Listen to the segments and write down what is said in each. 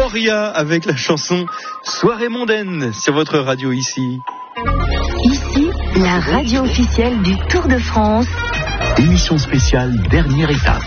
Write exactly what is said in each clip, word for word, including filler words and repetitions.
Moria avec la chanson Soirée mondaine sur votre radio ici. Ici, la radio officielle du Tour de France. Émission spéciale, dernière étape.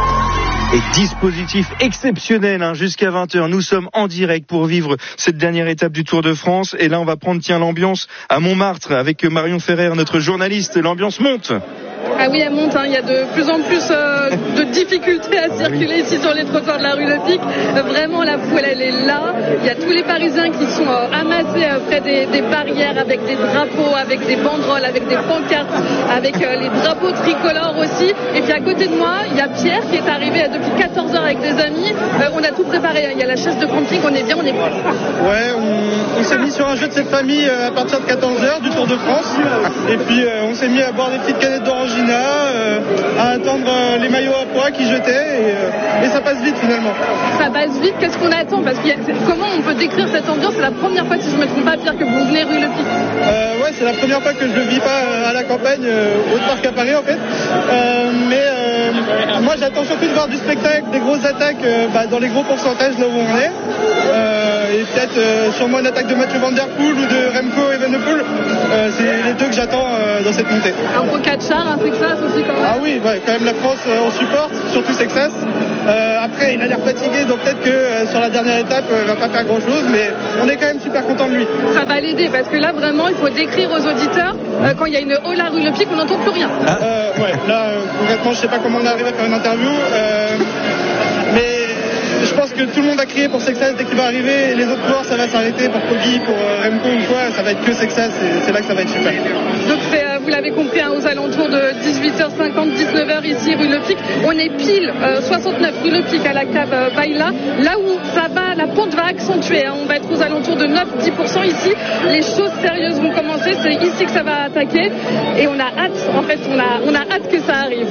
Et dispositif exceptionnel, hein, jusqu'à vingt heures. Nous sommes en direct pour vivre cette dernière étape du Tour de France. Et là, on va prendre, tiens, l'ambiance à Montmartre avec Marion Ferrer, notre journaliste. L'ambiance monte. Ah oui, elle monte, hein. Il y a de plus en plus euh, de difficultés à circuler ici sur les trottoirs de la rue Le Pic. Euh, vraiment, la foule, elle est là. Il y a tous les Parisiens qui sont euh, amassés euh, près des, des barrières avec des drapeaux, avec des banderoles, avec des pancartes, avec euh, les drapeaux tricolores aussi. Et puis à côté de moi, il y a Pierre qui est arrivé euh, depuis quatorze heures avec des amis. Euh, on a tout préparé. Il y a la chaise de camping, on est bien, on est prêt. Ouais, on, on s'est mis sur un jeu de cette famille euh, à partir de quatorze heures du Tour de France. Et puis euh, on s'est mis à boire des petites canettes d'orangina, euh, à attendre euh, les maillots à pois qui jetaient et, euh, et ça passe vite finalement. Ça passe vite, qu'est-ce qu'on attend? Parce que comment on peut décrire cette ambiance? C'est la première fois, si je ne me trompe pas, Pierre, que vous venez rue Le Pic. Euh, ouais, c'est la première fois que je ne vis pas euh, à la campagne, euh, au parc à Paris en fait. Euh, mais euh, moi j'attends surtout de voir du spectacle, des grosses attaques euh, bah, dans les gros pourcentages là où on est. Euh, et peut-être euh, sûrement une attaque de Mathieu Van Der Poel ou de Remco Evenepoel. Euh, c'est les deux que j'attends euh, dans cette montée. Un gros quatre chars, un Texas aussi quand même. Ah oui, ouais, quand même la France euh, on supporte, surtout Texas. Euh, après il a l'air fatigué, donc peut-être que euh, sur la dernière étape euh, il va pas faire grand chose, mais on est quand même super content de lui. Ça va l'aider parce que là vraiment il faut décrire aux auditeurs euh, quand il y a une haut la rue Le Pic, on n'entend plus rien. Ah. Euh, ouais, là euh, concrètement je sais pas comment on arrive à faire une interview, euh, mais je pense que tout le monde a crié pour Sexas dès qu'il va arriver. Les autres coureurs, ça va s'arrêter pour Poggi, pour euh, Remco ou quoi. Ça va être que Sexas et c'est là que ça va être super. Donc c'est, euh, vous l'avez compris, hein, aux alentours de dix-huit heures cinquante, dix-neuf heures ici rue Le Pic. On est pile euh, soixante-neuf rue Le Pic à la cave euh, Baïla. Là où ça va, la pente va accentuer. Hein. On va être aux alentours de neuf à dix pour cent ici. Les choses sérieuses vont commencer. C'est ici que ça va attaquer. Et on a hâte, en fait, on a, on a hâte que ça arrive.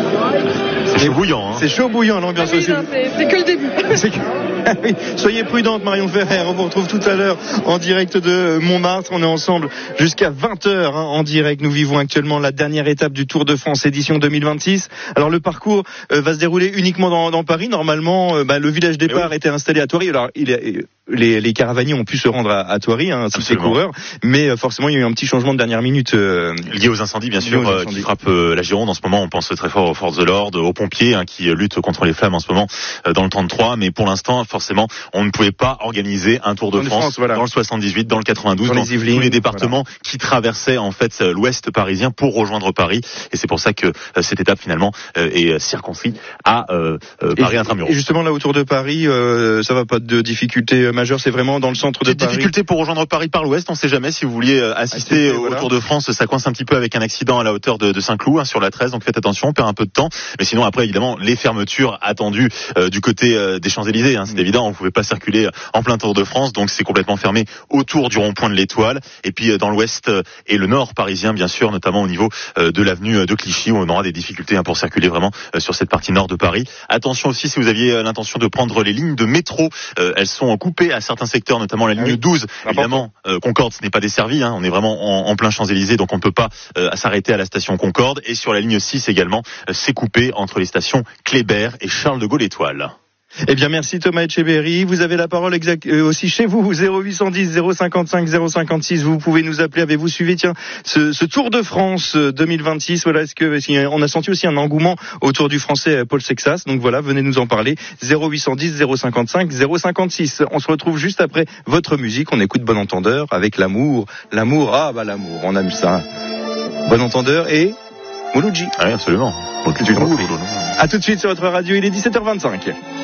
C'est chaud bouillant. Hein. C'est chaud bouillant l'ambiance ah oui, aussi. non, c'est, c'est que le début. C'est que... oui. Soyez prudente Marion Ferrer, on vous retrouve tout à l'heure en direct de Montmartre. On est ensemble jusqu'à vingt heures hein, en direct. Nous vivons actuellement la dernière étape du Tour de France édition deux mille vingt-six. Alors le parcours euh, va se dérouler uniquement dans, dans Paris. Normalement, euh, bah, le village départ oui. était installé à Thoiry. Alors il est... Les, les caravaniers ont pu se rendre à, à Thoiry, hein, tous ces coureurs, mais euh, forcément il y a eu un petit changement de dernière minute euh, lié aux incendies, bien sûr, euh, qui frappent euh, la Gironde en ce moment. On pense très fort aux forces de l'ordre, aux pompiers hein, qui luttent contre les flammes en ce moment euh, dans le trente-trois. Mais pour l'instant, forcément, on ne pouvait pas organiser un Tour de, de France, France voilà. dans le soixante-dix-huit, dans le quatre-vingt-douze, dans, dans les Yvelines, tous les départements voilà. qui traversaient en fait l'Ouest parisien pour rejoindre Paris. Et c'est pour ça que euh, cette étape finalement euh, est circonscrite à euh, euh, Paris intramuros. Et justement là autour de Paris, euh, ça va pas de difficultés majeures. C'est vraiment dans le centre de Paris. Difficulté pour rejoindre Paris par l'ouest, on sait jamais si vous vouliez assister au voilà. Tour de France, ça coince un petit peu avec un accident à la hauteur de, de Saint-Cloud hein, sur la treize, donc faites attention, on perd un peu de temps, mais sinon après évidemment les fermetures attendues euh, du côté euh, des Champs-Élysées, hein, c'est mmh. évident, on ne pouvait pas circuler en plein Tour de France, donc c'est complètement fermé autour du rond-point de l'Étoile, et puis euh, dans l'ouest euh, et le nord parisien bien sûr, notamment au niveau euh, de l'avenue de Clichy, où on aura des difficultés hein, pour circuler vraiment euh, sur cette partie nord de Paris. Attention aussi si vous aviez euh, l'intention de prendre les lignes de métro, euh, elles sont coupées à certains secteurs, notamment la ligne douze, évidemment, euh, Concorde, ce n'est pas desservi, hein, on est vraiment en, en plein Champs-Élysées, donc on ne peut pas euh, s'arrêter à la station Concorde. Et sur la ligne six également, euh, c'est coupé entre les stations Kléber et Charles de Gaulle-Étoile. Eh bien, merci Thomas Etcheberry. Vous avez la parole exact, euh, aussi chez vous, zéro huit cent dix, zéro cinquante-cinq, zéro cinquante-six. Vous pouvez nous appeler. Avez-vous suivi, tiens, ce, ce Tour de France deux mille vingt-six? Voilà, est-ce que, si, on a senti aussi un engouement autour du Français Paul Sexas. Donc voilà, venez nous en parler. zéro huit cent dix, zéro cinquante-cinq, zéro cinquante-six. On se retrouve juste après votre musique. On écoute Bon Entendeur avec l'amour. L'amour, ah bah l'amour, on aime ça. Bon Entendeur et Mouloudji. Ah oui, absolument. À tout de suite sur votre radio, il est dix-sept heures vingt-cinq.